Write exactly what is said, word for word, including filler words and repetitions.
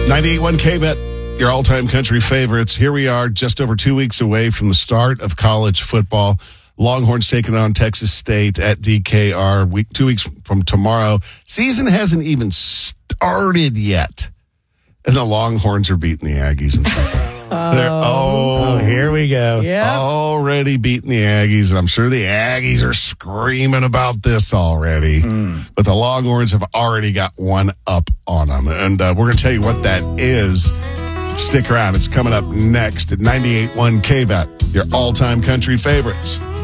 ninety-eight point one K-Bet, your all-time country favorites. Here we are, just over two weeks away from the start of college football. Longhorns taking on Texas State at D K R week two weeks from tomorrow. Season hasn't even started yet, and the Longhorns are beating the Aggies in football. They're oh, Oh, here we go. Yeah. already beating the Aggies, and I'm sure the Aggies are screaming about this already. Mm. But the Longhorns have already got one up on them, and uh, we're going to tell you what that is. Stick around. It's coming up next at ninety-eight point one K-Bet, your all-time country favorites.